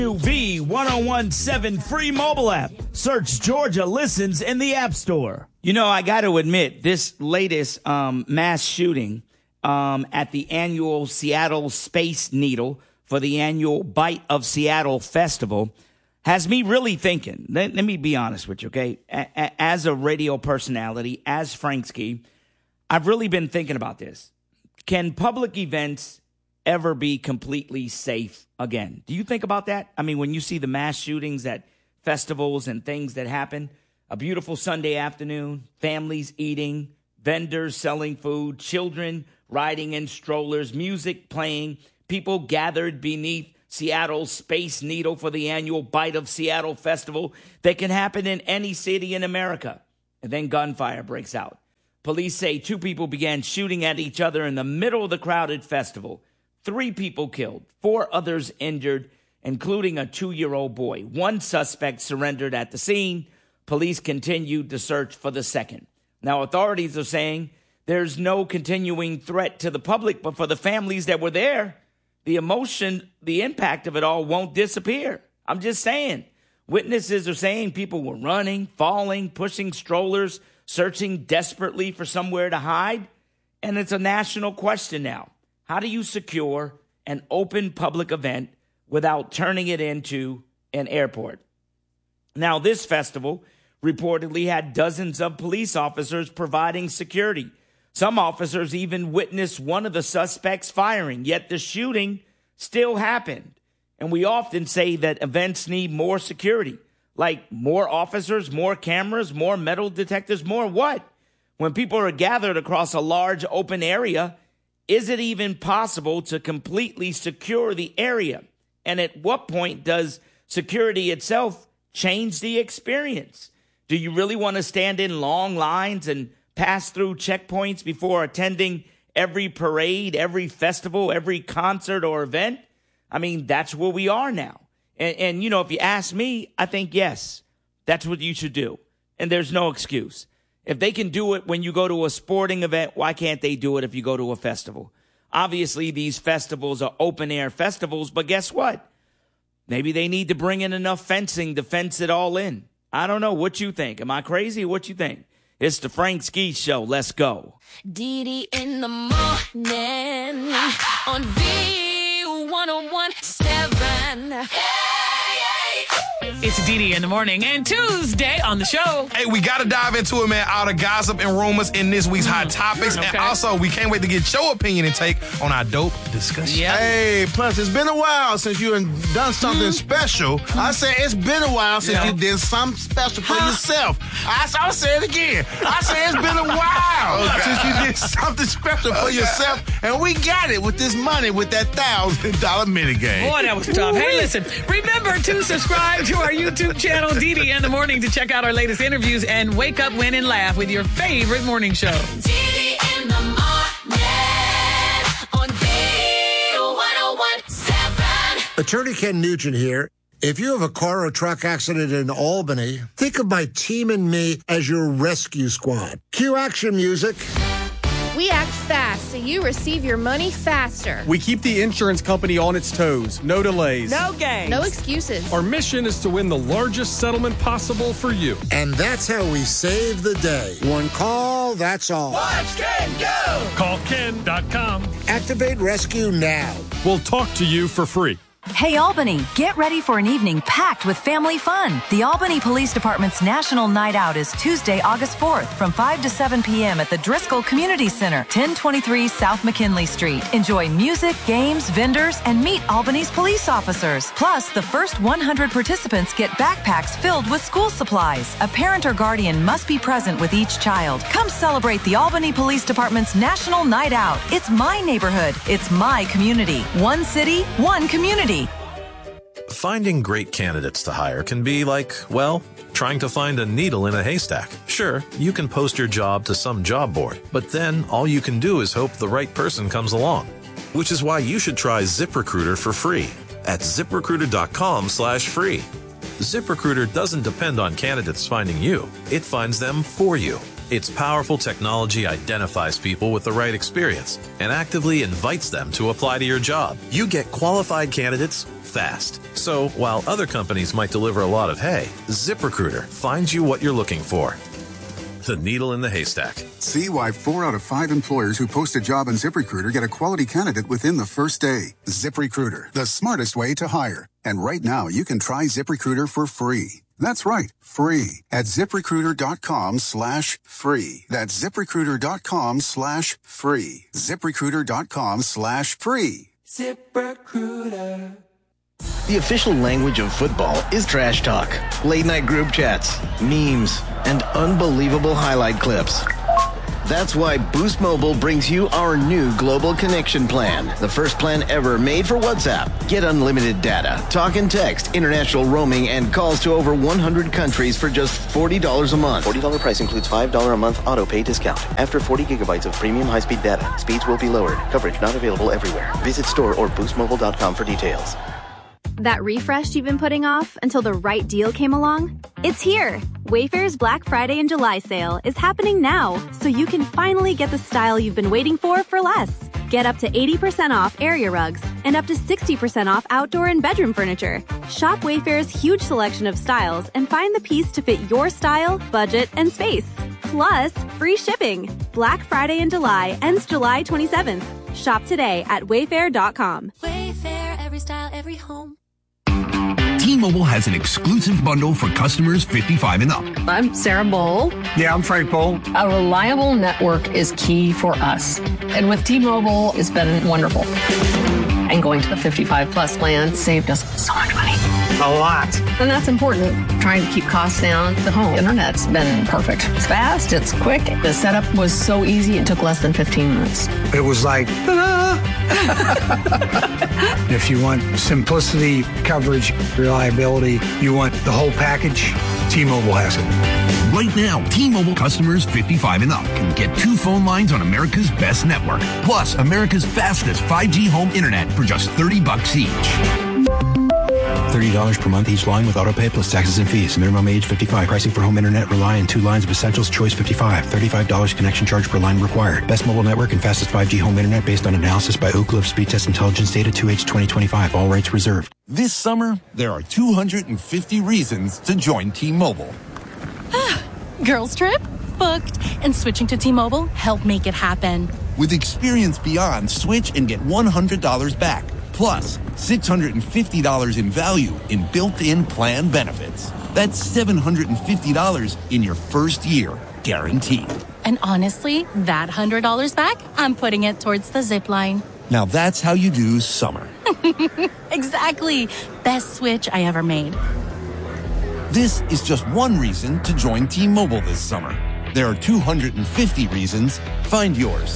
V1017 free mobile app. Search Georgia Listens in the App Store. You know, I got to admit, this latest mass shooting at the annual Seattle Space Needle for the annual Bite of Seattle Festival has me really thinking. Let me be honest with you, okay? As a radio personality, as Frank Ski, I've really been thinking about this. Can public events ever be completely safe again? Do you think about that? I mean, when you see the mass shootings at festivals and things that happen, a beautiful Sunday afternoon, families eating, vendors selling food, children riding in strollers, music playing, people gathered beneath Seattle's Space Needle for the annual Bite of Seattle Festival that can happen in any city in America. And then gunfire breaks out. Police say 2 people began shooting at each other in the middle of the crowded festival. 3 people killed, 4 others injured, including a 2-year-old boy. 1 suspect surrendered at the scene. Police continued to search for the second. Now, authorities are saying there's no continuing threat to the public, but for the families that were there, the emotion, the impact of it all won't disappear. I'm just saying. Witnesses are saying people were running, falling, pushing strollers, searching desperately for somewhere to hide. And it's a national question now. How do you secure an open public event without turning it into an airport? Now, this festival reportedly had dozens of police officers providing security. Some officers even witnessed one of the suspects firing, yet the shooting still happened. And we often say that events need more security, like more officers, more cameras, more metal detectors, more what? When people are gathered across a large open area, is it even possible to completely secure the area? And at what point does security itself change the experience? Do you really want to stand in long lines and pass through checkpoints before attending every parade, every festival, every concert or event? I mean, that's where we are now. And you know, if you ask me, I think, yes, that's what you should do. And there's no excuse. If they can do it when you go to a sporting event, why can't they do it if you go to a festival? Obviously, these festivals are open-air festivals, but guess what? Maybe they need to bring in enough fencing to fence it all in. I don't know. What you think? Am I crazy? What you think? It's the Frank Ski Show. Let's go. Dee in the morning on V1017. It's Dee in the morning and Tuesday on the show. Hey, we got to dive into it, man. All the gossip and rumors in this week's Hot Topics. Okay. And also, we can't wait to get your opinion and take on our dope discussion. Yep. Hey, plus, it's been a while since you done something special. I said it's been a while since you did something special for yourself. I'll say it again. I said it's been a while since you did something special for yourself. And we got it with this money, with that $1,000 minigame. Boy, that was tough. Hey, listen, remember to subscribe to our YouTube channel, Dee in the morning, to check out our latest interviews and wake up, win, and laugh with your favorite morning show. Dee in the morning on V1017. Attorney Ken Nugent here. If you have a car or truck accident in Albany, think of my team and me as your rescue squad. Cue action music. We act fast so you receive your money faster. We keep the insurance company on its toes. No delays. No games. No excuses. Our mission is to win the largest settlement possible for you. And that's how we save the day. One call, that's all. Watch Ken go! Call Ken.com. Activate rescue now. We'll talk to you for free. Hey Albany, get ready for an evening packed with family fun. The Albany Police Department's National Night Out is Tuesday, August 4th from 5 to 7 p.m. at the Driscoll Community Center, 1023 South McKinley Street. Enjoy music, games, vendors, and meet Albany's police officers. Plus, the first 100 participants get backpacks filled with school supplies. A parent or guardian must be present with each child. Come celebrate the Albany Police Department's National Night Out. It's my neighborhood. It's my community. One city, one community. Finding great candidates to hire can be like, well, trying to find a needle in a haystack. Sure, you can post your job to some job board, but then all you can do is hope the right person comes along. Which is why you should try ZipRecruiter for free at ZipRecruiter.com/free. ZipRecruiter doesn't depend on candidates finding you. It finds them for you. Its powerful technology identifies people with the right experience and actively invites them to apply to your job. You get qualified candidates fast. So while other companies might deliver a lot of hay, ZipRecruiter finds you what you're looking for. The needle in the haystack. See why 4 out of 5 employers who post a job on ZipRecruiter get a quality candidate within the first day. ZipRecruiter, the smartest way to hire. And right now, you can try ZipRecruiter for free. That's right, free at ZipRecruiter.com/free. That's ZipRecruiter.com/free. ZipRecruiter.com/free. ZipRecruiter. The official language of football is trash talk, late-night group chats, memes, and unbelievable highlight clips. That's why Boost Mobile brings you our new Global Connection plan, the first plan ever made for WhatsApp. Get unlimited data, talk and text, international roaming, and calls to over 100 countries for just $40 a month. $40 price includes $5 a month auto pay discount. After 40 gigabytes of premium high-speed data, speeds will be lowered. Coverage not available everywhere. Visit store or boostmobile.com for details. That refresh you've been putting off until the right deal came along? It's here! Wayfair's Black Friday and July sale is happening now, so you can finally get the style you've been waiting for less. Get up to 80% off area rugs and up to 60% off outdoor and bedroom furniture. Shop Wayfair's huge selection of styles and find the piece to fit your style, budget, and space. Plus, free shipping. Black Friday in July ends July 27th. Shop today at wayfair.com. Wayfair, every style, every home. T-Mobile has an exclusive bundle for customers 55 and up. I'm Sarah Bowl. Yeah, I'm Frank Bowl. A reliable network is key for us. And with T-Mobile, it's been wonderful. And going to the 55 plus plan saved us so much money. A lot. And that's important. Trying to keep costs down. The home internet's been perfect. It's fast, it's quick. The setup was so easy, it took less than 15 minutes. It was like, ta-da! If you want simplicity, coverage, reliability, you want the whole package, T-Mobile has it. Right now, T-Mobile customers 55 and up can get 2 phone lines on America's best network, plus America's fastest 5G home internet for just $30 each. $30 per month each line with autopay plus taxes and fees. Minimum age 55. Pricing for home internet rely on 2 lines of Essentials Choice 55. $35 connection charge per line required. Best mobile network and fastest 5G home internet based on analysis by Oak Cliff Speed Test Intelligence Data 2H 2025. All rights reserved. This summer, there are 250 reasons to join T-Mobile. Girls trip? Booked. And switching to T-Mobile helped make it happen. With Experience Beyond, switch and get $100 back. Plus, $650 in value in built-in plan benefits. That's $750 in your first year, guaranteed. And honestly, that $100 back, I'm putting it towards the zip line. Now that's how you do summer. Exactly. Best switch I ever made. This is just one reason to join T-Mobile this summer. There are 250 reasons. Find yours.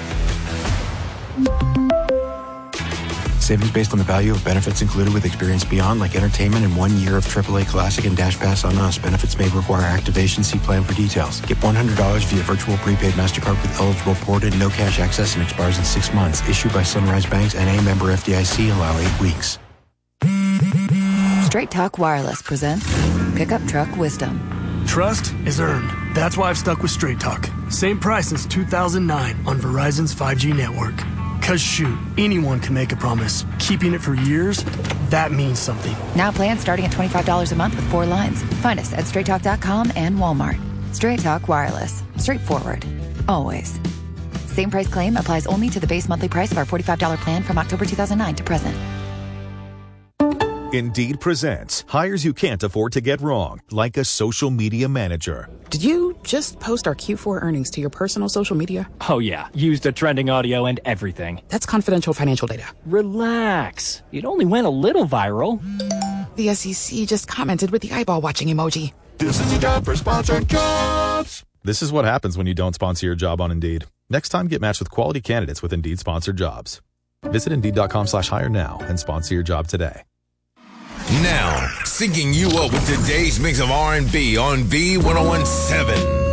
Savings based on the value of benefits included with Experience Beyond, like entertainment and 1 year of AAA Classic and Dash Pass on us. Benefits may require activation. See plan for details. Get $100 via virtual prepaid MasterCard with eligible ported, no cash access, and expires in 6 months. Issued by Sunrise Banks, N.A. member FDIC. Allow 8 weeks. Straight Talk Wireless presents Pickup Truck Wisdom. Trust is earned. That's why I've stuck with Straight Talk. Same price since 2009 on Verizon's 5G network. Cause shoot, anyone can make a promise. Keeping it for years, that means something. Now plans starting at $25 a month with 4 lines. Find us at straighttalk.com and Walmart. Straight Talk Wireless. Straightforward. Always. Same price claim applies only to the base monthly price of our $45 plan from October 2009 to present. Indeed presents hires you can't afford to get wrong, like a social media manager. Did you just post our Q4 earnings to your personal social media? Oh yeah, used the trending audio and everything. That's confidential financial data. Relax. It only went a little viral. The SEC just commented with the eyeball watching emoji. This is the job for sponsored jobs. This is what happens when you don't sponsor your job on Indeed. Next time, get matched with quality candidates with Indeed sponsored jobs. Visit Indeed.com/hire now and sponsor your job today. Now, syncing you up with today's mix of R&B on V1017.